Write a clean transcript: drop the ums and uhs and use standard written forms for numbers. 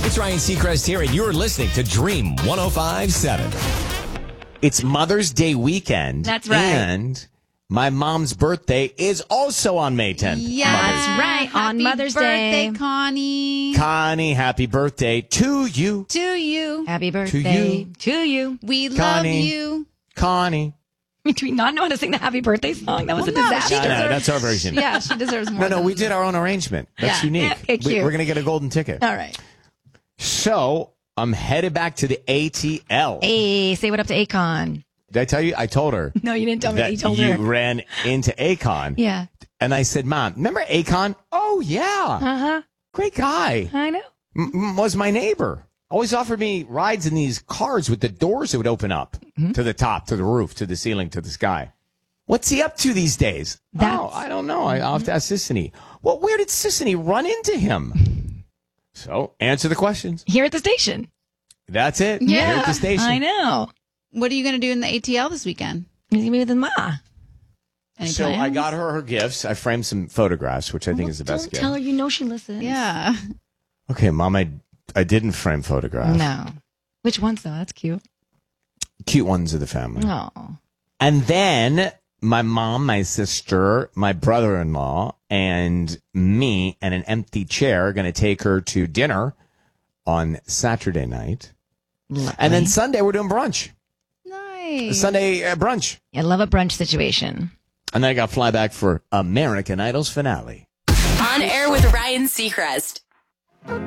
It's Ryan Seacrest here, and you're listening to Dream 105.7. It's Mother's Day weekend. That's right. And my mom's birthday is also on May 10th. Yeah, That's right, on Mother's Day. Day. Connie. Connie, happy birthday to you. To you. Happy birthday to you. We love Connie. you. Connie. Do we not know how to sing the happy birthday song? That was a disaster. No, that's our version. Yeah, she deserves more. No, we did our own arrangement. That's Yeah. unique. Okay, cute. We're going to get a golden ticket. All right. So I'm headed back to the ATL. Hey, say what up to Akon. Did I tell you? I told her. No, you didn't tell me that that you told you her. ran into Akon. Yeah. And I said, Mom, remember Akon? Oh, yeah. Uh-huh. Great guy. I know. Was my neighbor. Always offered me rides in these cars with the doors that would open up to the top, to the roof, to the ceiling, to the sky. What's he up to these days? Oh, I don't know. I'll have to ask Sissany. Well, where did Sissany run into him? So, answer the questions. Here at the station. That's it. Yeah, Here at the station. I know. What are you going to do in the ATL this weekend? He's gonna be with his ma. Any So I plans? got her gifts. I framed some photographs, which I think is the best Don't gift. tell her you know she listens. Yeah. Okay, Mom, I didn't frame photographs. No. Which ones, though? That's cute. Cute ones of the family. Oh. And then my mom, my sister, my brother-in-law, and me and an empty chair are going to take her to dinner on Saturday night. And then Sunday, we're doing brunch. Nice. Sunday brunch. I love a brunch situation. And then I got to fly back for American Idol's finale. On air with Ryan Seacrest.